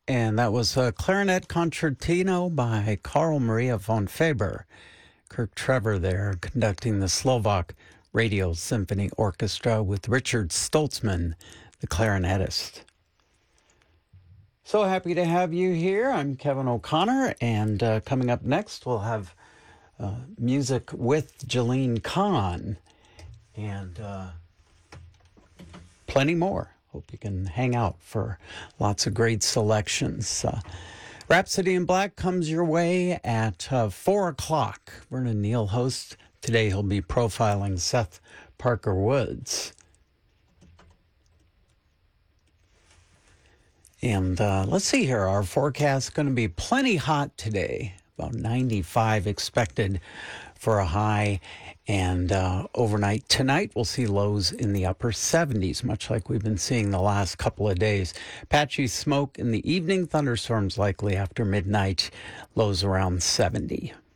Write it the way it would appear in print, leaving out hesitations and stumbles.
And that was a clarinet concertino by Carl Maria von Faber. Kirk Trevor there conducting the Slovak Radio Symphony Orchestra with Richard Stoltzman, the clarinetist. So happy to have you here. I'm Kevin O'Connor, and coming up next we'll have music with Jalene Kahn and plenty more. Hope you can hang out for lots of great selections. Rhapsody in Black comes your way at 4 o'clock. Vernon Neal hosts. Today he'll be profiling Seth Parker Woods. And let's see here. Our forecast is going to be plenty hot today. About 95 expected for a high. And overnight tonight, we'll see lows in the upper 70s, much like we've been seeing the last couple of days. Patchy smoke in the evening, thunderstorms likely after midnight, lows around 70.